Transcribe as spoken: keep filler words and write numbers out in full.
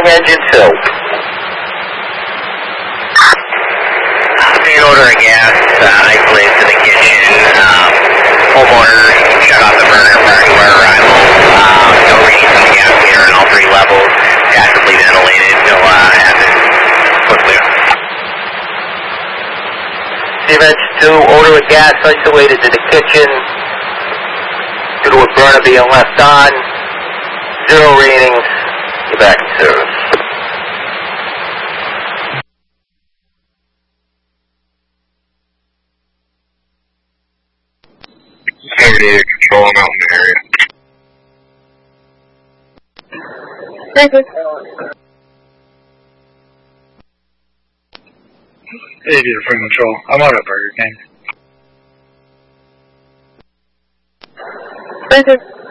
Calling engine two. Main odor of gas, uh, isolated to the kitchen. Um, homeowner shut off the burner prior to our arrival. Um, no readings on the gas meter on all three levels. Passively ventilated, no uh, hazard. Quickly. Steam engine two, odor of gas isolated to the kitchen due to a burner being left on. Zero readings. You're back in service. seventy-eight control mountain area. Very good. eighty to free control. I'm out of Burger King. Very good.